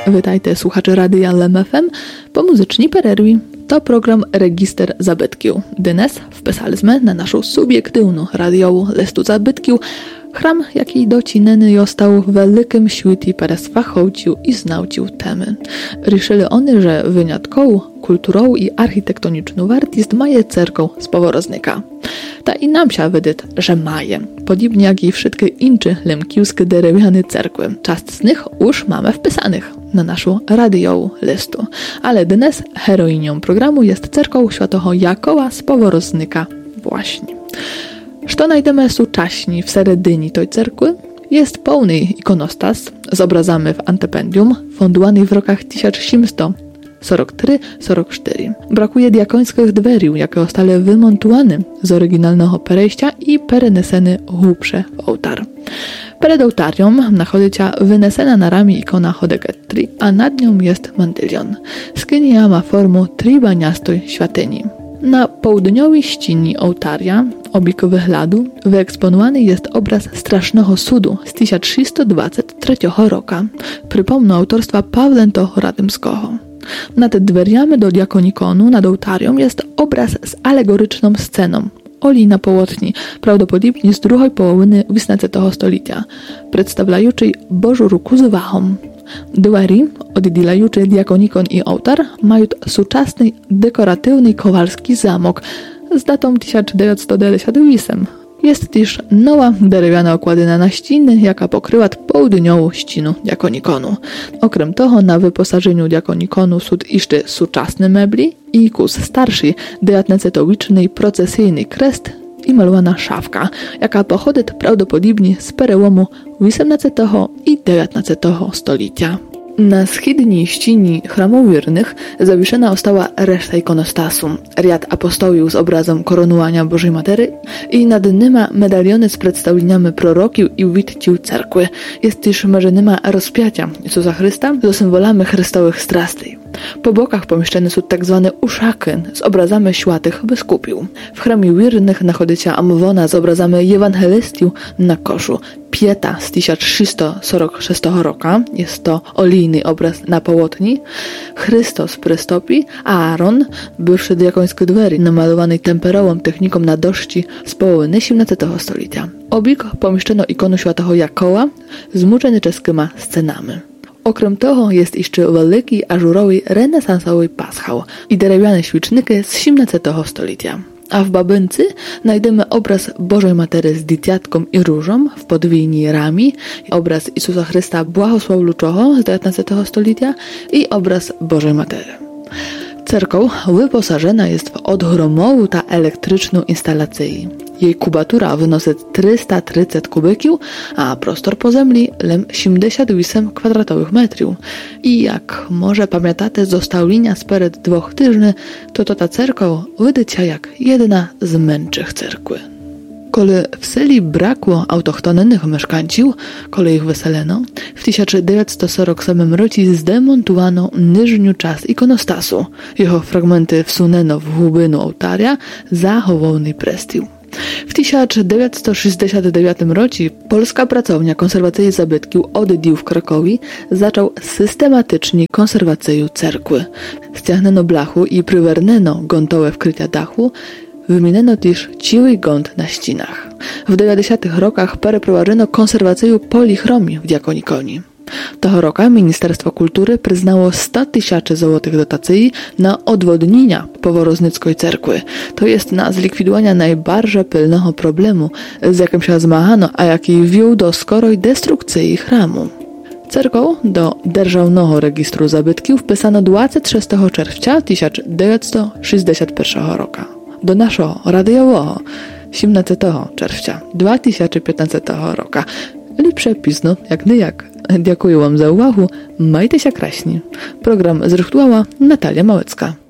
Witajcie słuchacze Radia LMFM po muzycznej pererwi. To program Register zabytków. Dnes wpisaliśmy na naszą subiektywną radiową listu zabytków chram, jaki docinany został w wielkim świecie przez fachowców i znawców temy. Riszyli oni, że wyjątkową, kulturową i architektoniczną wartość maje cerkoł z Poworoznyka. Ta i nam się wydaje, że maje. Podobnie jak i wszystkie inne lemkiewskie drewniane cerkwy. Część z nich już mamy wpisanych na naszą radiową listu. Ale dnes heroinią programu jest cerkoł świętego Jakowa z Poworoznyka właśnie. Co znajdziemy współcześnie w seredinie tej cerkwy? Jest pełny ikonostas z obrazami w antypendium, fundowany w rokach 1743-44. Brakuje diakońskich dweriów, jakie zostały wymontowane z oryginalnego przejścia i przenesene głębsze w ołtar. Przed ołtarium znajduje się wynesena na ramię ikona Hodegetri, a nad nią jest mantylion. Skinia ma formę tribaniastej świątyni. Na południowej ścianie ołtaria, obok wyglądu, wyeksponowany jest obraz Strasznego Sudu z 1323 roku, przypomnę autorstwa Pawłęta Radymskiego. Nad drzwiami do diakonikonu nad ołtarium jest obraz z alegoryczną sceną, Oli na połotni, prawdopodobnie z drugiej połowy XIX stulecia, przedstawiającej Bożą ruku z wachą. Dweri, oddzielające diakonikon i ołtar, mają współczesny, dekoratywny kowalski zamek z datą 1998. Jest też nowa drewniana okładina na ściany, jaka pokrywa południową ścianę diakonikonu. Okrem toho na wyposażeniu diakonikonu są jeszcze współczesne mebli i kus starszy, XIX-wieczny procesyjny krest i malowana szafka, jaka pochodzi prawdopodobnie z przełomu XVIII i XIX stulecia. Na wschodniej ścianie chramów wiernych zawieszona została reszta ikonostasu, riad apostołów z obrazem koronowania Bożej Matery i nad nyma medaliony z przedstawieniami proroków i witciów cerkwy. Jest też marzynyma rozpiacia Jezusa Chrysta z symbolami chrystowych strastej. Po bokach pomieszczone są tak zwane uszaki z obrazami świętych biskupów. W chramie wiernych znajduje się amwona z obrazami ewangelistów na koszu. Pieta z 1346 roku, jest to olejny obraz na połotni, Chrystus Prystopi, a Aaron, bywszy diakoński dweri, namalowany temperową techniką na doszci z połowy XVII stulecia. Obok pomieszczono ikonę świętego Jakowa zmuczony czeskimi scenami. Okrem toho jest jeszcze wielki ażurowy renesansowy paschał i drewniane świeczniki z XVII stulecia. A w Babyncy znajdziemy obraz Bożej Matery z dzieciatką i różą w podwójnej ramie, obraz Jezusa Chrysta Błogosławionego z XIX stulecia i obraz Bożej Matery. Cerkoł wyposażona jest w odgromową ta elektryczną instalację. Jej kubatura wynosi 330 kubyków, a prostor pozemli lem 78 kwadratowych metrów. I jak może pamiętacie z ustawienia sprzed 2 tygodni, to ta cerkoł wydaje jak jedna z męczych cerkwy. Kole w seli brakło autochtonnych mieszkańców, kole ich wyseleno, w 1947 roku zdemontowano niżnią część ikonostasu. Jego fragmenty wsunęto w głębinę ołtaria, zachowany prestił. W 1969 roku polska pracownia konserwacji zabytków oddział w Krakowie zaczął systematycznie konserwację cerkwy. Ściągnęto blachu i przywarnęto gontowe wkrycia dachu, wymieniono też ciły gąt na ścianach. W 90-tych rokach przeprowadzono konserwację polichromii w diakonikonie. Tego roku Ministerstwo Kultury przyznało 100 000 złotych dotacji na odwodnienia Poworoznyckiej cerkwy. To jest na zlikwidowanie najbardziej pilnego problemu, z jakim się zmagano, a jaki wiódł do skorej destrukcji chramu. Cerkoł do Dzierżawnego Registru Zabytków wpisano 26 czerwca 1961 roku. Do naszego radiowego 17 czerwca 2015 roku. Lepsze pisno, jak niejak. Dziękuję wam za uwagę. Majcie się kraśni. Program zrechtowała Natalia Małecka.